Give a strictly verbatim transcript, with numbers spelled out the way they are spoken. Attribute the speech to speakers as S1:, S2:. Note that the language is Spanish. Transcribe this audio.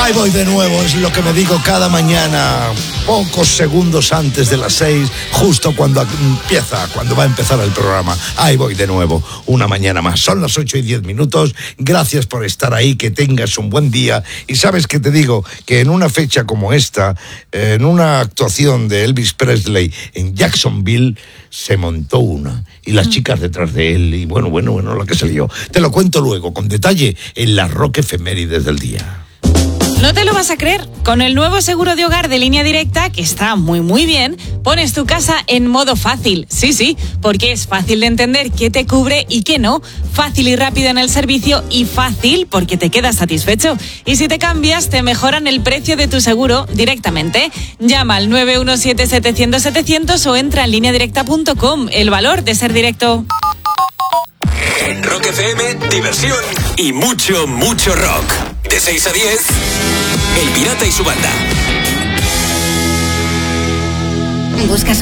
S1: Ahí voy de nuevo, es lo que me digo cada mañana, pocos segundos antes de las seis, justo cuando empieza, cuando va a empezar el programa. Ahí voy de nuevo, una mañana más. Son las ocho y diez minutos. Gracias por estar ahí, que tengas un buen día. Y sabes que te digo que en una fecha como esta, en una actuación de Elvis Presley en Jacksonville, se montó una. Y las chicas detrás de él, y bueno, bueno, bueno, lo que se lió. Te lo cuento luego, con detalle, en la Rock Efemérides del día.
S2: No te lo vas a creer. Con el nuevo seguro de hogar de Línea Directa, que está muy muy bien, pones tu casa en modo fácil. Sí, sí, porque es fácil de entender qué te cubre y qué no. Fácil y rápido en el servicio y fácil porque te quedas satisfecho. Y si te cambias, te mejoran el precio de tu seguro directamente. Llama al nueve uno siete, setecientos, setecientos o entra en línea directa punto com. El valor de ser directo.
S3: En Rock F M, diversión y mucho, mucho rock. De seis a diez, El Pirata y su banda.
S4: ¿Buscas